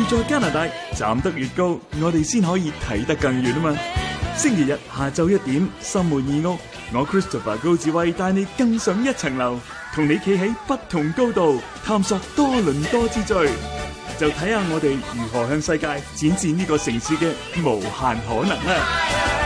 在加拿大，站得越高，我哋先可以睇得更遠啊嘛！星期日下晝1點，心滿意屋，我 Christopher 高志威帶你更上一層樓，同你企喺不同高度，探索多倫多之最。就睇下我哋如何向世界展示呢個城市嘅無限可能啊！